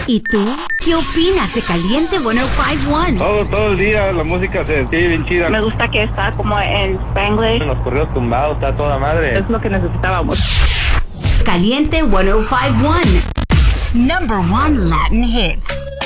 ¿Y tú? ¿Qué opinas de Caliente 105.1? Todo el día la música se sigue bien chida. Me gusta que está como en Spanglish. En los correos tumbados está toda madre. Es lo que necesitábamos. Caliente 105.1. Number 1 Latin hits.